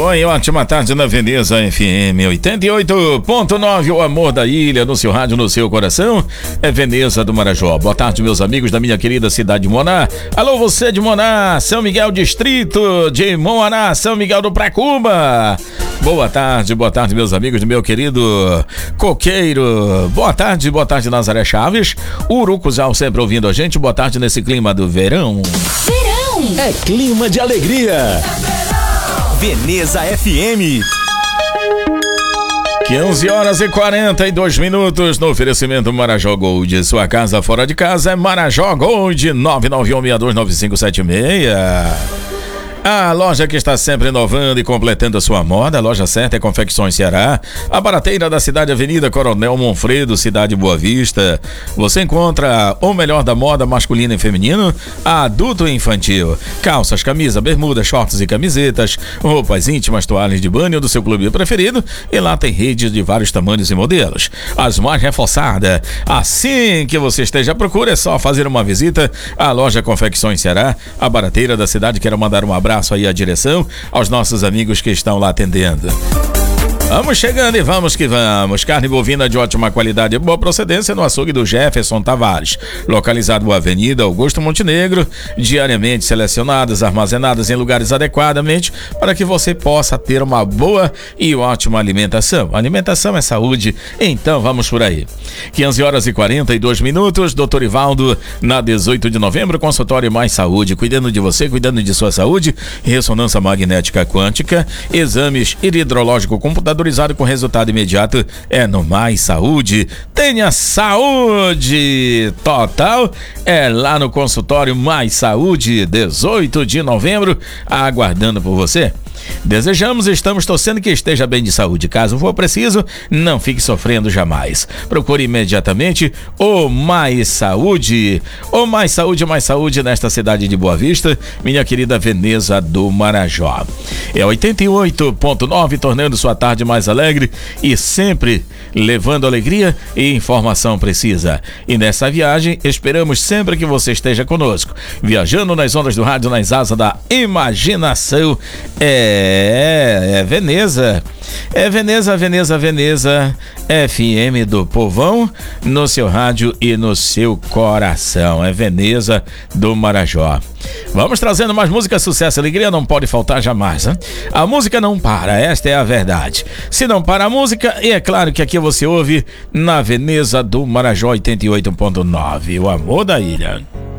Oi, ótima tarde na Veneza FM 88.9, o amor da ilha, no seu rádio, no seu coração, é Veneza do Marajó. Boa tarde, meus amigos da minha querida cidade de Moná. Alô, você de Moná, São Miguel Distrito de Moná, São Miguel do Pracuba. Boa tarde, meus amigos do meu querido Coqueiro. Boa tarde, Nazaré Chaves. Urucuzal sempre ouvindo a gente. Boa tarde nesse clima do verão. Verão! É clima de alegria. Veneza FM. 15h42 no oferecimento Marajó Gold. Sua casa fora de casa é Marajó Gold. 991629576. A loja que está sempre inovando e completando a sua moda, a loja certa é Confecções Ceará, a barateira da cidade, Avenida Coronel Monfredo, cidade Boa Vista. Você encontra o melhor da moda masculino e feminino, adulto e infantil. Calças, camisa, bermuda, shorts e camisetas, roupas íntimas, toalhas de banho do seu clube preferido, e lá tem redes de vários tamanhos e modelos. As mais reforçadas. Assim que você esteja à procura, é só fazer uma visita à loja Confecções Ceará, a barateira da cidade. Quero mandar um abraço aí à direção, aos nossos amigos que estão lá atendendo. Vamos chegando e vamos que vamos. Carne bovina de ótima qualidade e boa procedência no açougue do Jefferson Tavares, localizado na Avenida Augusto Montenegro, diariamente selecionadas, armazenadas em lugares adequadamente para que você possa ter uma boa e ótima alimentação. Alimentação é saúde, então vamos por aí. 15h42, Dr. Ivaldo, na 18 de novembro, consultório Mais Saúde, cuidando de você, cuidando de sua saúde, ressonância magnética quântica, exames hidrológico computadorizado com resultado imediato, é no Mais Saúde. Tenha saúde total, é lá no consultório Mais Saúde, 18 de novembro, aguardando por você. Desejamos e estamos torcendo que esteja bem de saúde. Caso for preciso, não fique sofrendo jamais. Procure imediatamente o Mais Saúde. O Mais Saúde nesta cidade de Boa Vista, minha querida Veneza do Marajó. É 88.9, tornando sua tarde mais alegre e sempre levando alegria e informação precisa. E nessa viagem, esperamos sempre que você esteja conosco, viajando nas ondas do rádio, nas asas da imaginação. É Veneza. É Veneza FM do povão, no seu rádio e no seu coração. É Veneza do Marajó. Vamos trazendo mais música, sucesso, alegria, não pode faltar jamais, hein? A música não para, esta é a verdade. Se não para a música, é claro que aqui você ouve na Veneza do Marajó 88.9, o amor da ilha.